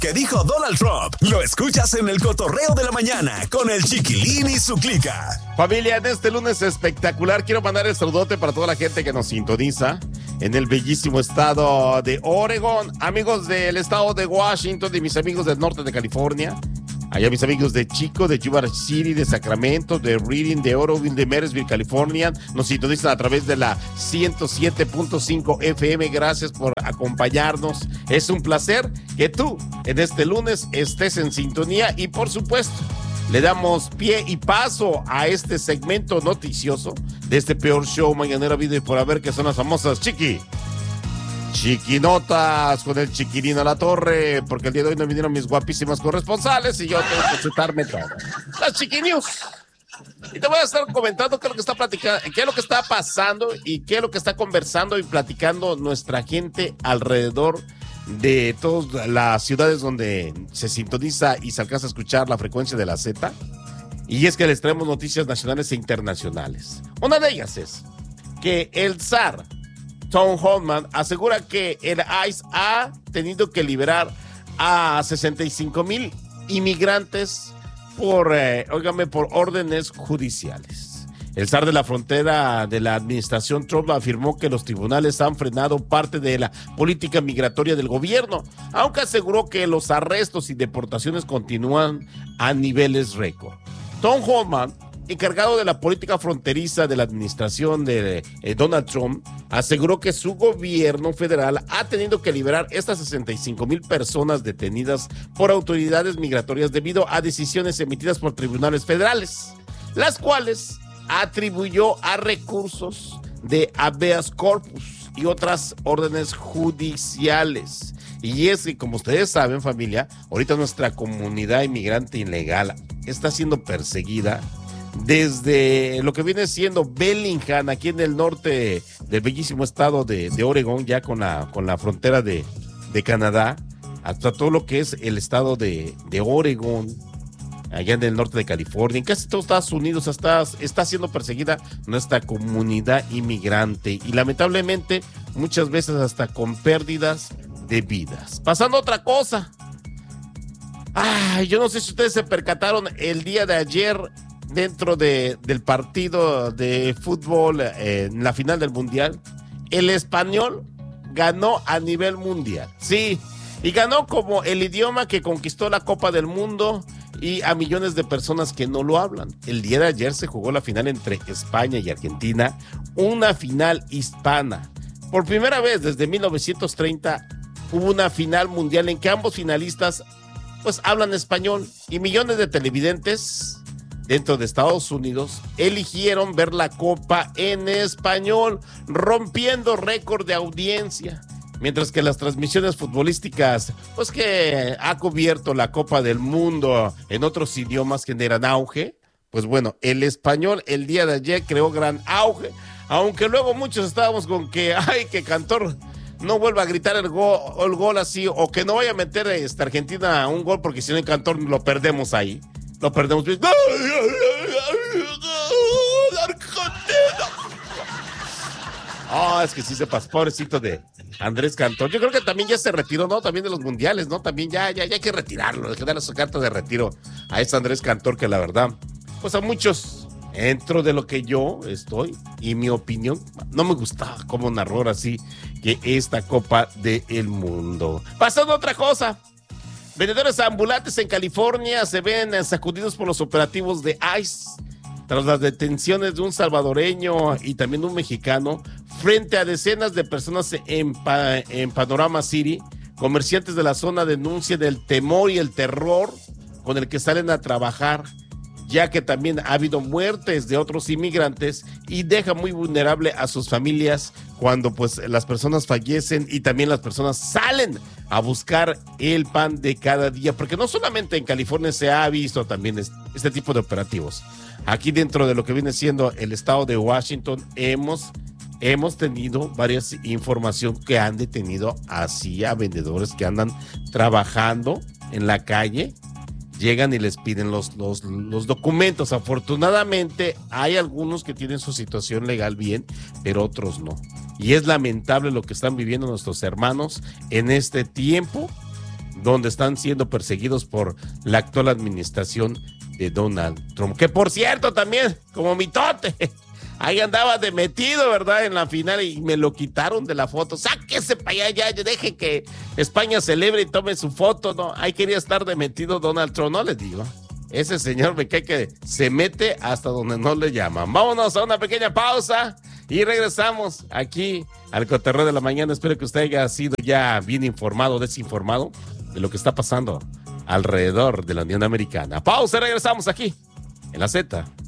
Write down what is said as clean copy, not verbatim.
que dijo Donald Trump. Lo escuchas en el cotorreo de la mañana con el Chiquilín y su clica. Familia, en este lunes espectacular quiero mandar el saludote para toda la gente que nos sintoniza en el bellísimo estado de Oregon, amigos del estado de Washington, de mis amigos del norte de California, allá mis amigos de Chico, de Yuba City, de Sacramento, de Reading, de Oroville, de Marysville, California, nos sintonizan a través de la 107.5 FM. Gracias por acompañarnos. Es un placer que tú en este lunes estés en sintonía y por supuesto le damos pie y paso a este segmento noticioso de este peor show mañanero habido y por haber, que son las famosas Chiquinotas con el Chiquilín a la torre, porque el día de hoy no vinieron mis guapísimas corresponsales y yo tengo que chutarme todo. Las Chiquinews. Y te voy a estar comentando qué es lo que está platicando, qué es lo que está pasando y qué es lo que está conversando y platicando nuestra gente alrededor de todas las ciudades donde se sintoniza y se alcanza a escuchar la frecuencia de la Z. Y es que les traemos noticias nacionales e internacionales. Una de ellas es que el zar Tom Homan asegura que el ICE ha tenido que liberar a 65,000 inmigrantes por órdenes judiciales. El zar de la frontera de la administración Trump afirmó que los tribunales han frenado parte de la política migratoria del gobierno, aunque aseguró que los arrestos y deportaciones continúan a niveles récord. Tom Homan, encargado de la política fronteriza de la administración de Donald Trump, aseguró que su gobierno federal ha tenido que liberar estas 65,000 personas detenidas por autoridades migratorias debido a decisiones emitidas por tribunales federales, las cuales atribuyó a recursos de habeas corpus y otras órdenes judiciales. Y es que, como ustedes saben, familia, ahorita nuestra comunidad inmigrante ilegal está siendo perseguida desde lo que viene siendo Bellingham, aquí en el norte del bellísimo estado de Oregón, ya con la frontera de Canadá, hasta todo lo que es el estado de Oregón, allá en el norte de California, en casi todo Estados Unidos está siendo perseguida nuestra comunidad inmigrante y lamentablemente muchas veces hasta con pérdidas de vidas. Pasando a otra cosa, yo no sé si ustedes se percataron el día de ayer dentro del partido de fútbol en la final del Mundial, el Español ganó a nivel mundial. Sí, y ganó como el idioma que conquistó la Copa del Mundo y a millones de personas que no lo hablan. El día de ayer se jugó la final entre España y Argentina, una final hispana. Por primera vez desde 1930 hubo una final mundial en que ambos finalistas pues hablan español y millones de televidentes dentro de Estados Unidos eligieron ver la Copa en español, rompiendo récord de audiencia. Mientras que las transmisiones futbolísticas, pues que ha cubierto la Copa del Mundo en otros idiomas que generan auge, pues bueno, el español el día de ayer creó gran auge, aunque luego muchos estábamos con que, que Cantor no vuelva a gritar el gol así, o que no vaya a meter Argentina un gol, porque si no el Cantor lo perdemos ahí. Lo perdemos. Es que sí se pasó, pobrecito de Andrés Cantor. Yo creo que también ya se retiró, ¿no? También de los mundiales, ¿no? También ya hay que retirarlo, hay que darle su carta de retiro a ese Andrés Cantor, que la verdad, pues a muchos, dentro de lo que yo estoy y mi opinión, no me gustaba como narró así que esta Copa del Mundo. Pasando a otra cosa. Vendedores ambulantes en California se ven sacudidos por los operativos de ICE tras las detenciones de un salvadoreño y también un mexicano frente a decenas de personas en Panorama City. Comerciantes de la zona denuncian el temor y el terror con el que salen a trabajar, ya que también ha habido muertes de otros inmigrantes y deja muy vulnerable a sus familias cuando pues las personas fallecen y también las personas salen a buscar el pan de cada día, porque no solamente en California se ha visto también este tipo de operativos. Aquí dentro de lo que viene siendo el estado de Washington hemos tenido varias información que han detenido así a vendedores que andan trabajando en la calle. Llegan y les piden los documentos. Afortunadamente hay algunos que tienen su situación legal bien, pero otros no. Y es lamentable lo que están viviendo nuestros hermanos en este tiempo donde están siendo perseguidos por la actual administración de Donald Trump. Que por cierto también, como mitote, ahí andaba de metido, ¿verdad? En la final y me lo quitaron de la foto. Sáquese para allá, ya, deje que España celebre y tome su foto, ¿no? Ahí quería estar de metido Donald Trump, no les digo. Ese señor me cae que se mete hasta donde no le llaman. Vámonos a una pequeña pausa y regresamos aquí al Cotorreo de la Mañana. Espero que usted haya sido ya bien informado o desinformado de lo que está pasando alrededor de la Unión Americana. Pausa y regresamos aquí en la Z.